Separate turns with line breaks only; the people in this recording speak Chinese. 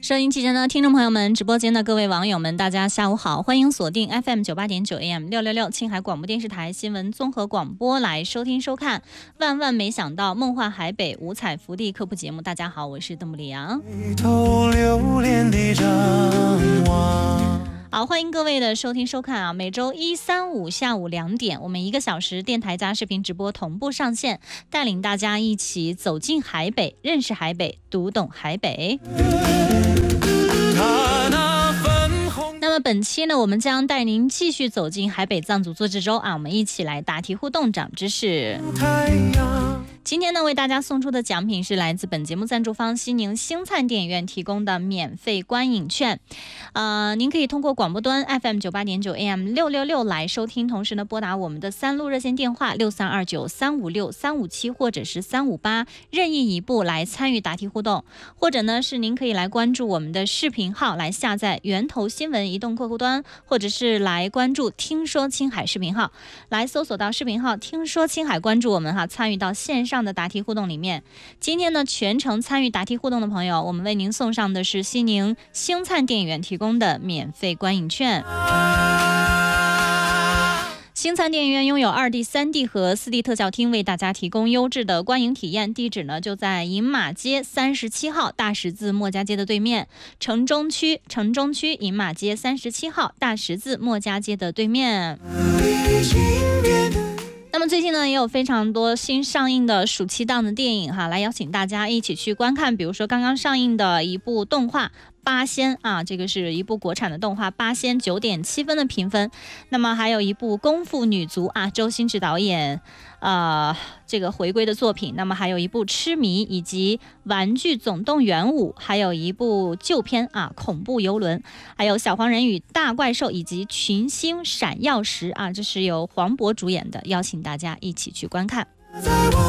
收音期间的听众朋友们，直播间的各位网友们，大家下午好，欢迎锁定 FM 98.9 AM 666青海广播电视台新闻综合广播来收听收看。万万没想到，梦幻海北五彩福地科普节目。大家好，我是邓布里昂。好，欢迎各位的收听收看啊！每周一、三、五下午2点，我们1个小时电台加视频直播同步上线，带领大家一起走进海北，认识海北，读懂海北。那么本期呢，我们将带您继续走进海北藏族自治州啊，我们一起来答题互动长知识。今天呢，为大家送出的奖品是来自本节目赞助方西宁星灿电影院提供的免费观影券。您可以通过广播端 FM 98.9 AM 666来收听，同时呢，拨打我们的3路热线电话6329 356 357或者是358，任意一部来参与答题互动，或者呢是您可以来关注我们的视频号，来下载源头新闻移动客户端，或者是来关注听说青海视频号，来搜索到视频号听说青海，关注我们哈，参与到线上的答题互动里面。今天呢，全程参与答题互动的朋友，我们为您送上的是西宁星灿电影院提供的免费观影券。星灿电影院拥有2D、3D 和4D 特效厅，为大家提供优质的观影体验。地址呢就在饮马街37号大十字墨家街的对面，城中区饮马街37号大十字墨家街的对面。那么最近呢，也有非常多新上映的暑期档的电影哈，来邀请大家一起去观看。比如说刚刚上映的一部动画八仙啊，这个是一部国产的动画，八仙9.7分的评分。那么还有一部功夫女足啊，周星驰导演这个回归的作品。那么还有一部痴迷，以及玩具总动员5，还有一部旧片啊，恐怖游轮，还有小黄人与大怪兽，以及群星闪耀时啊，这是由黄渤主演的，邀请大家一起去观看。